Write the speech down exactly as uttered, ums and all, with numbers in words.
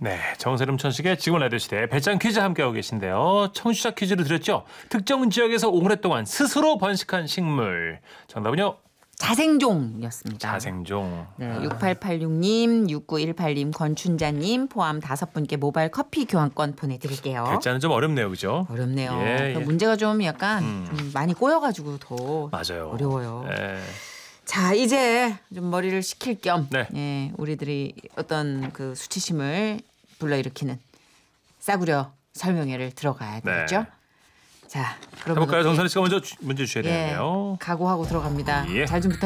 네, 정세름 천식의 지금 라디오 시대 배짱 퀴즈 함께하고 계신데요. 청취자 퀴즈를 드렸죠. 특정 지역에서 오랫동안 스스로 번식한 식물. 정답은요? 자생종이었습니다. 자생종. 네, 육팔팔육 님, 육구일팔 님, 권춘자님 포함 다섯 분께 모바일 커피 교환권 보내드릴게요. 글자는 좀 어렵네요, 그죠? 어렵네요. 예, 예. 문제가 좀 약간 음. 좀 많이 꼬여가지고 더 맞아요. 어려워요. 예. 자, 이제 좀 머리를 식힐 겸 네. 예, 우리들이 어떤 그 수치심을 불러일으키는 싸구려 설명회를 들어가야 되겠죠? 네. 자, 그러면 해볼까요? 정선희 씨가 먼저 주- 문제 주셔야 예, 되는데요. 각오하고 들어갑니다. 예. 잘 좀 부탁.